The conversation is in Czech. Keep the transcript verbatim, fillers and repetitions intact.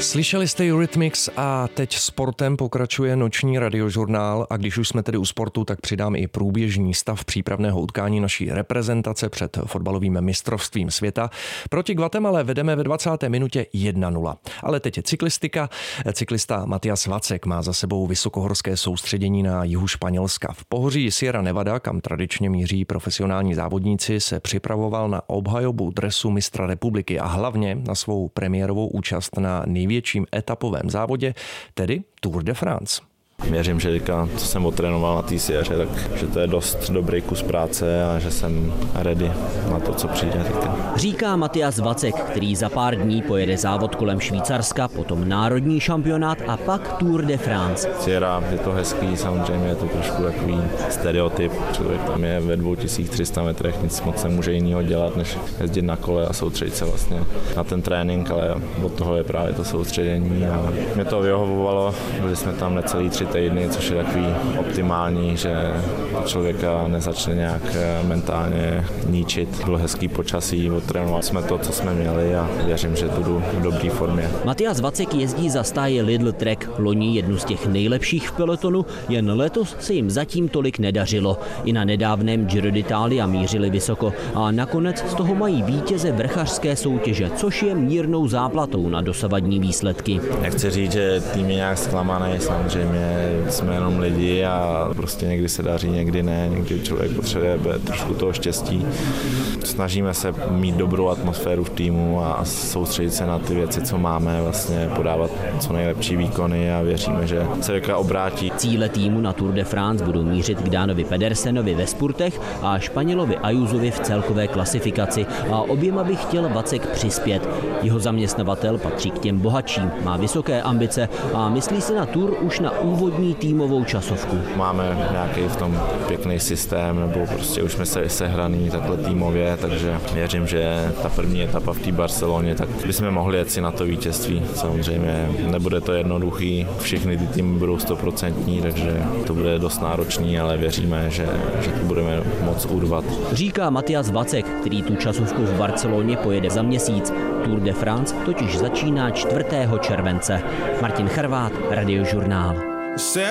Slyšeli jste Eurythmics a teď sportem pokračuje noční radiožurnál a když už jsme tedy u sportu, tak přidám i průběžný stav přípravného utkání naší reprezentace před fotbalovým mistrovstvím světa. Proti Guatemale vedeme ve dvacáté minutě jedna nula. Ale teď je cyklistika. Cyklista Matías Vacek má za sebou vysokohorské soustředění na jihu Španělska. V pohoří Sierra Nevada, kam tradičně míří profesionální závodníci, se připravoval na obhajobu dresu mistra republiky a hlavně na svou premiérovou účast na největším etapovém závodě, tedy Tour de France. Věřím, že teďka, co jsem otrénoval na té Sierře, tak že to je dost dobrý kus práce a že jsem ready na to, co přijde teďka. Říká Matías Vacek, který za pár dní pojede závod kolem Švýcarska, potom národní šampionát a pak Tour de France. Sierra je to hezký, samozřejmě je to trošku takový stereotyp. Člověk tam je ve dvě tisíce tři sta metrech, nic moc nemůže jinýho dělat, než jezdit na kole a soustředit se vlastně na ten trénink, ale od toho je právě to soustředění a mě to vyhovovalo, byli jsme tam necelý tři týdny, což je takový optimální, že člověka nezačne nějak mentálně ničit. Bylo hezký počasí, otrénovali jsme to, co jsme měli a věřím, že budu v dobré formě. Matías Vacek jezdí za stáje Lidl Trek, loni jednu z těch nejlepších v pelotonu, jen letos se jim zatím tolik nedařilo. I na nedávném Giro d'Italia mířili vysoko a nakonec z toho mají vítěze vrchařské soutěže, což je mírnou záplatou na dosavadní výsledky. Nechci říct, že tým je nějak zklamaný, samozřejmě jsme jenom lidi a prostě někdy se daří, někdy ne, někdy člověk potřebuje trošku toho štěstí. Snažíme se mít dobrou atmosféru v týmu a soustředit se na ty věci, co máme, vlastně podávat co nejlepší výkony a věříme, že se věka obrátí. Cíle týmu na Tour de France budou mířit k Dánovi Pedersenovi ve spurtech a Španělovi Ayusovi v celkové klasifikaci a oběma by chtěl Vacek přispět. Jeho zaměstnavatel patří k těm bohatším, má vysoké ambice a myslí si na Tour už na úvodní týmovou časovku. Máme nějaký v tom pěkný systém, nebo prostě už jsme se sehraný takhle týmově, takže věřím, že ta první etapa v té Barceloně, tak bychom mohli jet si na to vítězství. Samozřejmě nebude to jednoduchý, všechny ty týmy budou stoprocentní, takže to bude dost náročný, ale věříme, že, že to budeme moc urvat. Říká Matías Vacek, který tu časovku v Barceloně pojede za měsíc. Tour de France totiž začíná čtvrtého července. Martin Charvát, Radiožurnál.